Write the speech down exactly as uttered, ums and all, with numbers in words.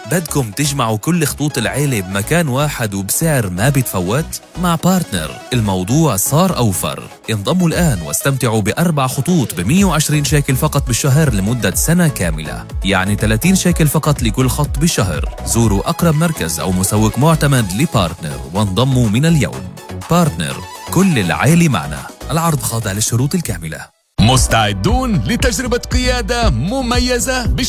بدكم تجمعوا كل خطوط العيلة بمكان واحد وبسعر ما بيتفوت؟ مع بارتنر الموضوع صار أوفر. انضموا الآن واستمتعوا بأربع خطوط ب مية وعشرين شيكل فقط بالشهر لمدة سنة كاملة، يعني ثلاثين شيكل فقط لكل خط بالشهر. زوروا أقرب مركز أو مسوق معتمد لبارتنر وانضموا من اليوم. بارتنر، كل العيلة معنا. العرض خاضع للشروط الكاملة. مستعدون لتجربة قيادة مميزة